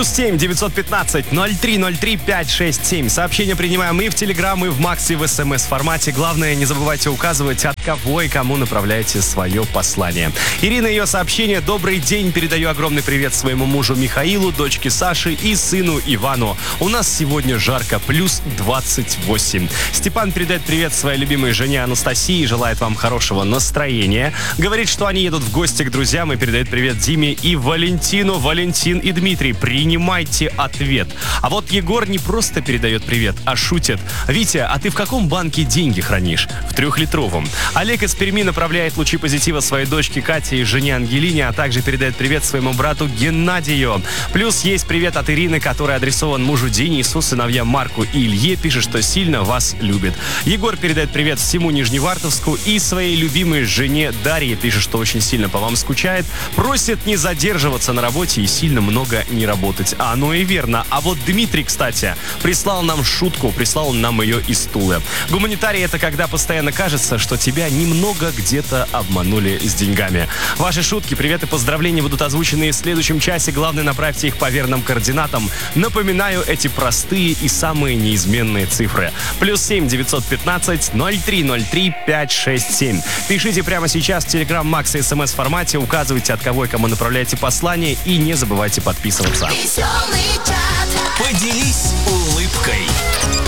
+7 915 0303 567. Сообщения принимаем и в Телеграм, и в Максе в СМС-формате. Главное, не забывайте указывать, от кого и кому направляете свое послание. Ирина, ее сообщение: добрый день, передаю огромный привет своему мужу Михаилу, дочке Саше и сыну Ивану. У нас сегодня жарко, +28. Степан передает привет своей любимой жене Анастасии, желает вам хорошего настроения. Говорит, что они едут в гости к друзьям, и передает привет Диме и Валентину. Валентин и Дмитрий, принимайте ответ. А вот Егор не просто передает привет, а шутит. Витя, а ты в каком банке деньги хранишь? В 3-литровом. Олег из Перми направляет лучи позитива своей дочке Кате и жене Ангелине, а также передает привет своему брату Геннадию. Плюс есть привет от Ирины, который адресован мужу Денису, сыновьям Марку и Илье, пишет, что сильно вас любит. Егор передает привет всему Нижневартовску и своей любимой жене Дарье, пишет, что очень сильно по вам скучает, просит не задерживаться на работе и сильно много не работать. А оно и верно. А вот Дмитрий, кстати, прислал нам шутку, прислал нам ее из Тулы. Гуманитарий — это когда постоянно кажется, что тебя немного где-то обманули с деньгами. Ваши шутки, привет и поздравления будут озвучены в следующем часе. Главное, направьте их по верным координатам. Напоминаю, эти простые и самые неизменные цифры. +7 915 0303 567. Пишите прямо сейчас в Телеграм, Макс и СМС-формате, указывайте, от кого и кому направляете послание, и не забывайте подписываться. Поделись улыбкой.